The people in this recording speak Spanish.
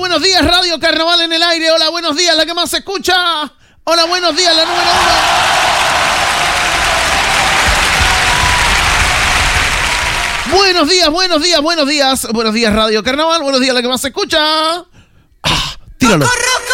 buenos días, Radio Carnaval en el aire. Hola, buenos días, la que más se escucha. Hola, buenos días, la número 1. Buenos días, buenos días, buenos días. Buenos días, Radio Carnaval. Buenos días, la que más se escucha. Tíralo.